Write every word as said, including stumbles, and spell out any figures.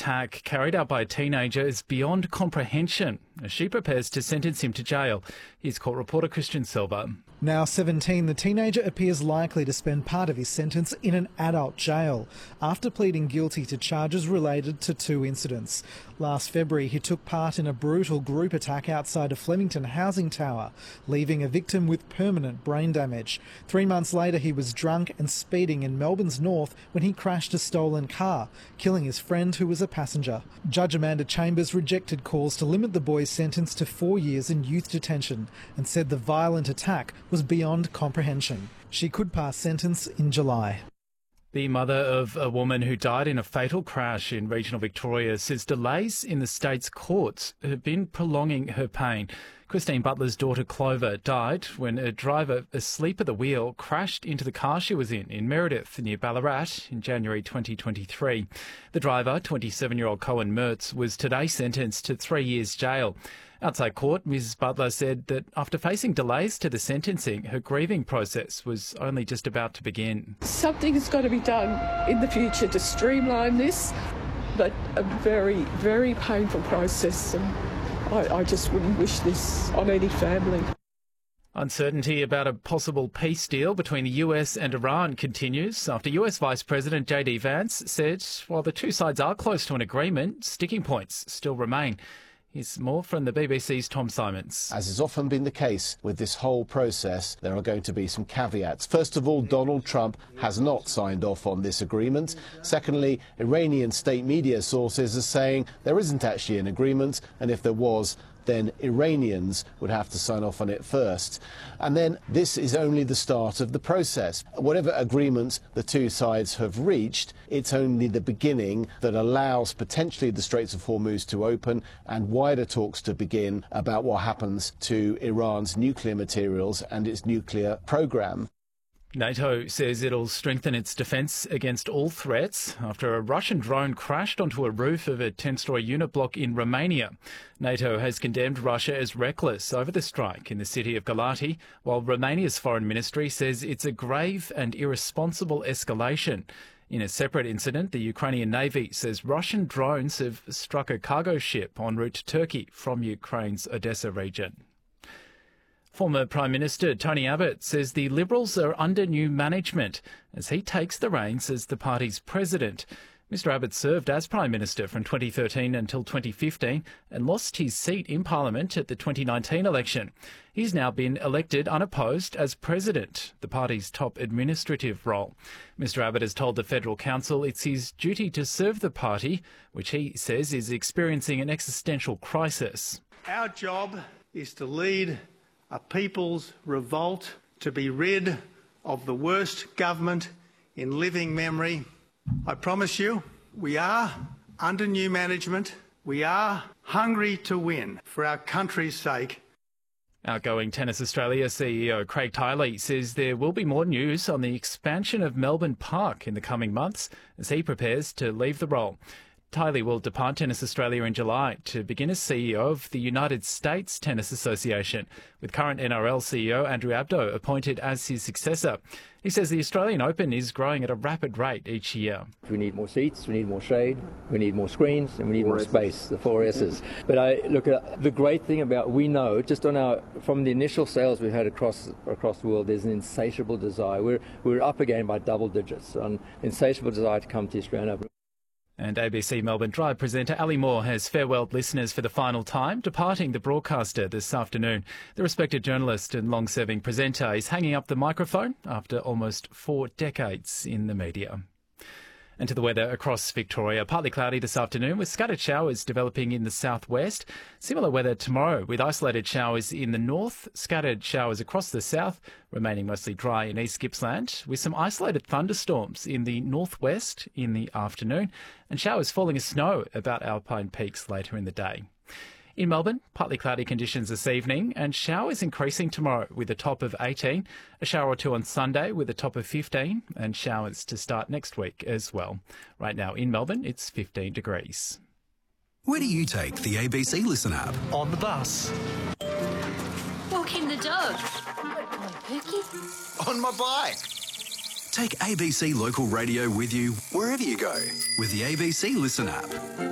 attack carried out by a teenager is beyond comprehension as she prepares to sentence him to jail. Here's court reporter Christian Silva. Now seventeen, the teenager appears likely to spend part of his sentence in an adult jail after pleading guilty to charges related to two incidents. Last February, he took part in a brutal group attack outside a Flemington housing tower, leaving a victim with permanent brain damage. Three months later, he was drunk and speeding in Melbourne's north when he crashed a stolen car, killing his friend who was a passenger. Judge Amanda Chambers rejected calls to limit the boy's sentence to four years in youth detention and said the violent attack was beyond comprehension. She could pass sentence in July. The mother of a woman who died in a fatal crash in regional Victoria says delays in the state's courts have been prolonging her pain. Christine Butler's daughter Clover died when a driver asleep at the wheel crashed into the car she was in in Meredith near Ballarat in January twenty twenty-three. The driver, twenty-seven-year-old Cohen Mertz, was today sentenced to three years jail. Outside court, Missus Butler said that after facing delays to the sentencing, her grieving process was only just about to begin. Something has got to be done in the future to streamline this, but a very, very painful process, and I, I just wouldn't wish this on any family. Uncertainty about a possible peace deal between the U S and Iran continues after U S Vice President J D Vance said while the two sides are close to an agreement, sticking points still remain. Here's more from the B B C's Tom Simons. As has often been the case with this whole process, there are going to be some caveats. First of all, Donald Trump has not signed off on this agreement. Secondly, Iranian state media sources are saying there isn't actually an agreement, and if there was, then Iranians would have to sign off on it first. And then this is only the start of the process. Whatever agreement the two sides have reached, it's only the beginning that allows potentially the Straits of Hormuz to open and wider talks to begin about what happens to Iran's nuclear materials and its nuclear program. NATO says it'll strengthen its defence against all threats after a Russian drone crashed onto a roof of a ten-storey unit block in Romania. NATO has condemned Russia as reckless over the strike in the city of Galati, while Romania's foreign ministry says it's a grave and irresponsible escalation. In a separate incident, the Ukrainian Navy says Russian drones have struck a cargo ship en route to Turkey from Ukraine's Odessa region. Former Prime Minister Tony Abbott says the Liberals are under new management as he takes the reins as the party's president. Mister Abbott served as Prime Minister from twenty thirteen until twenty fifteen and lost his seat in Parliament at the twenty nineteen election. He's now been elected unopposed as President, the party's top administrative role. Mister Abbott has told the Federal Council it's his duty to serve the party, which he says is experiencing an existential crisis. Our job is to lead a people's revolt, to be rid of the worst government in living memory. I promise you, we are under new management. We are hungry to win for our country's sake. Outgoing Tennis Australia C E O Craig Tiley says there will be more news on the expansion of Melbourne Park in the coming months as he prepares to leave the role. Tiley will depart Tennis Australia in July to begin as C E O of the United States Tennis Association, with current N R L C E O Andrew Abdo appointed as his successor. He says the Australian Open is growing at a rapid rate each year. We need more seats, we need more shade, we need more screens, and we need more space, the four S's. But I look at the great thing about, we know, just on our, from the initial sales we've had across across the world, there's an insatiable desire. We're, we're up again by double digits, an insatiable desire to come to the Australian Open. And A B C Melbourne Drive presenter Ali Moore has farewelled listeners for the final time, departing the broadcaster this afternoon. The respected journalist and long-serving presenter is hanging up the microphone after almost four decades in the media. And to the weather across Victoria. Partly cloudy this afternoon with scattered showers developing in the southwest. Similar weather tomorrow with isolated showers in the north, scattered showers across the south, remaining mostly dry in East Gippsland, with some isolated thunderstorms in the northwest in the afternoon and showers falling as snow about Alpine Peaks later in the day. In Melbourne, partly cloudy conditions this evening and showers increasing tomorrow with a top of eighteen, a shower or two on Sunday with a top of fifteen and showers to start next week as well. Right now in Melbourne, it's fifteen degrees. Where do you take the A B C Listen app? On the bus. Walking the dog. On Pookie. On my bike. Take A B C Local Radio with you wherever you go with the A B C Listen app.